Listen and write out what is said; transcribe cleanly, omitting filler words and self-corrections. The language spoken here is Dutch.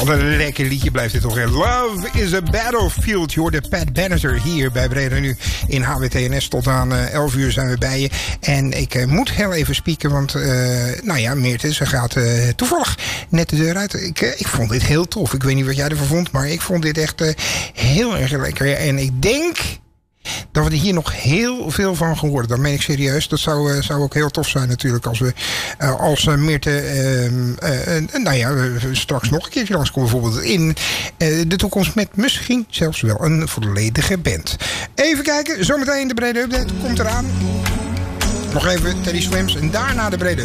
Wat een lekker liedje blijft dit toch. Hè? Love is a Battlefield. Je hoorde Pat Benatar hier bij Breda Nu in HWTNS. Tot aan 11 uur zijn we bij je. En ik moet heel even spieken, want nou ja, Meerte, ze gaat toevallig net de deur uit. Ik vond dit heel tof. Ik weet niet wat jij ervan vond, maar ik vond dit echt heel erg lekker. En ik denk dat we er hier nog heel veel van gaan horen. Dat meen ik serieus. Dat zou ook heel tof zijn natuurlijk. Als Meerte nou ja, straks nog een keertje langskomt. Bijvoorbeeld in de toekomst met misschien zelfs wel een volledige band. Even kijken. Zometeen de Brede Update komt eraan. Nog even Teddy Swims en daarna de Brede